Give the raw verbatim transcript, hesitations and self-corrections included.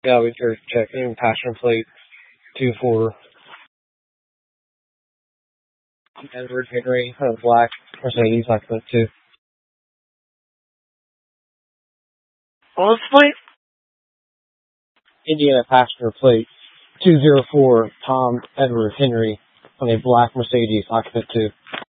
Yeah, we are checking passenger plate two four Edward Henry, uh, black Mercedes, occupant two. What was the plate? Indiana passenger plate two zero four Tom Edward Henry on a black Mercedes, occupant two.